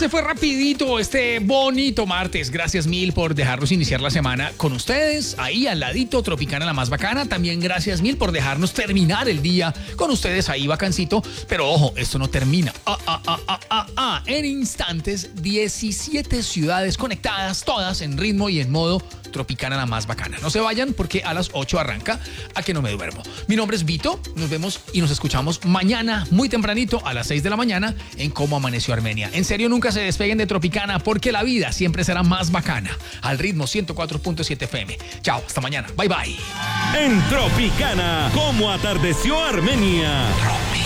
se fue rapidito este bonito martes. Gracias mil por dejarnos iniciar la semana con ustedes. Ahí al ladito, Tropicana la más bacana. También gracias mil por dejarnos terminar el día con ustedes ahí bacancito. Pero ojo, esto no termina. En instantes, 17 ciudades conectadas, todas en ritmo y en modo Tropicana la más bacana. No se vayan porque a las 8 arranca A que no me duermo. Mi nombre es Vito. Nos vemos y nos escuchamos mañana muy tempranito a las 6 de la mañana en Cómo Amaneció Armenia. En serio, nunca se despeguen de Tropicana porque la vida siempre será más bacana. Al ritmo 104.7 FM. Chao, hasta mañana. Bye bye. En Tropicana, ¿cómo atardeció Armenia?